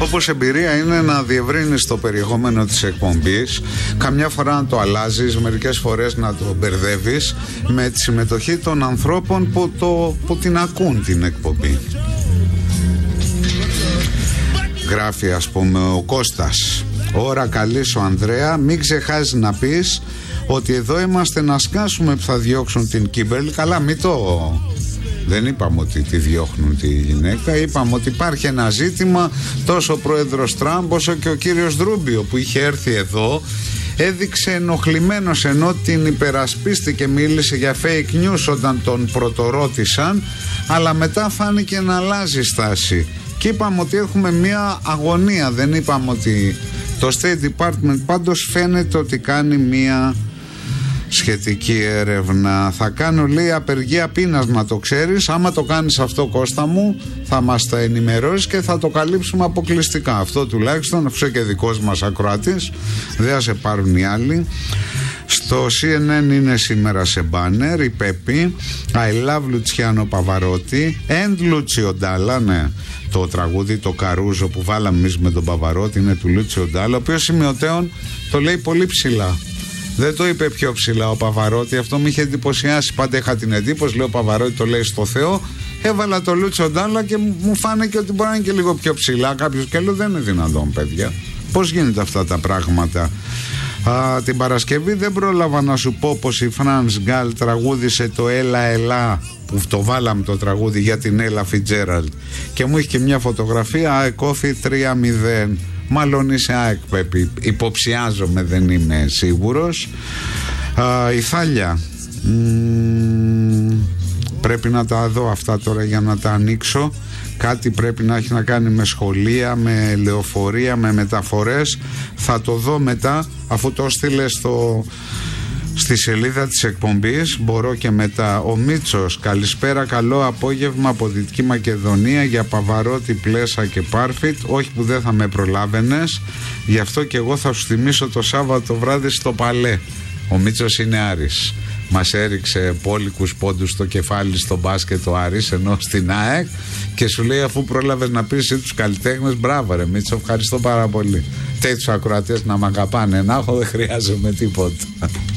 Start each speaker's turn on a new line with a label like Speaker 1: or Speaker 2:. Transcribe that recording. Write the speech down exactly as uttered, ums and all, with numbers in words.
Speaker 1: Όπως εμπειρία είναι να διευρύνεις το περιεχόμενο της εκπομπής, καμιά φορά να το αλλάζεις, μερικές φορές να το μπερδεύεις με τη συμμετοχή των ανθρώπων που, το, που την ακούν την εκπομπή. Γράφει ας πούμε ο Κώστας: ώρα καλής ο Ανδρέα, μην ξεχάσεις να πεις ότι εδώ είμαστε να σκάσουμε που θα διώξουν την Κίμπερλ. Καλά, μην το... Δεν είπαμε ότι τη διώχνουν τη γυναίκα. Είπαμε ότι υπάρχει ένα ζήτημα. Τόσο ο πρόεδρος Τραμπ όσο και ο κύριος Ρούμπιο που είχε έρθει εδώ έδειξε ενοχλημένος, ενώ την υπερασπίστηκε, μίλησε για fake news όταν τον πρωτορώτησαν, αλλά μετά φάνηκε να αλλάζει στάση. Και είπαμε ότι έχουμε μια αγωνία. Δεν είπαμε ότι... Το State Department πάντως φαίνεται ότι κάνει μια σχετική έρευνα. Θα κάνω, λέει, απεργία πείνας, να το ξέρεις. Άμα το κάνεις αυτό, Κώστα μου, θα μας τα ενημερώσεις και θα το καλύψουμε αποκλειστικά. Αυτό τουλάχιστον, αφού είσαι και δικός μας ακροατής, δεν θα σε πάρουν οι άλλοι. Στο σι εν εν είναι σήμερα σε μπάνερ η Πέπη, I love Λουτσιάνο Παβαρότη and Λούτσιο Ντάλα, ναι. Το τραγούδι, το Καρούζο που βάλαμε εμείς με τον Παβαρότη είναι του Λούτσιο Ντάλα, ο οποίος σημειωτέων το λέει πολύ ψηλά. Δεν το είπε πιο ψηλά ο Παβαρότη, αυτό με είχε εντυπωσιάσει. Πάντα είχα την εντύπωση, λέω, ο Παβαρότη το λέει στο Θεό. Έβαλα το Λούτσιο Ντάλα και μου φάνηκε ότι μπορεί να είναι και λίγο πιο ψηλά. Κάποιος και λέω, δεν είναι δυνατόν, παιδιά. Πώς γίνεται αυτά τα πράγματα. Α, την Παρασκευή δεν πρόλαβα να σου πω πως η Φρανς Γκάλ τραγούδισε το Έλα Ελά, που το βάλαμε το τραγούδι για την Έλα Φιτζέραλντ, και μου είχε και μια φωτογραφία ΑΕΚ Όφι τρία μηδέν. Μάλλον είσαι ΑΕΚ, Πέπη, υποψιάζομαι, δεν είμαι σίγουρος. Α, η Θάλια, μ, πρέπει να τα δω αυτά τώρα για να τα ανοίξω. Κάτι πρέπει να έχει να κάνει με σχολεία, με λεωφορεία, με μεταφορές. Θα το δω μετά, αφού το στείλε στο, στη σελίδα της εκπομπής. Μπορώ και μετά. Ο Μίτσος, καλησπέρα, καλό απόγευμα από Δυτική Μακεδονία για Παβαρότη, Πλέσα και Πάρφιτ. Όχι που δεν θα με προλάβαινες, γι' αυτό και εγώ θα σου θυμίσω το Σάββατο βράδυ στο Παλέ. Ο Μίτσος είναι Άρης. Μας έριξε πόλικους πόντους στο κεφάλι στο μπάσκετ ο Άρης, ενώ στην ΑΕΚ, και σου λέει, αφού πρόλαβες να πεις εσύ τους καλλιτέχνες, μπράβο ρε Μίτσο, ευχαριστώ πάρα πολύ. Τέτοιους ακροατές να μ' αγαπάνε, να έχω, δεν χρειάζομαι τίποτα.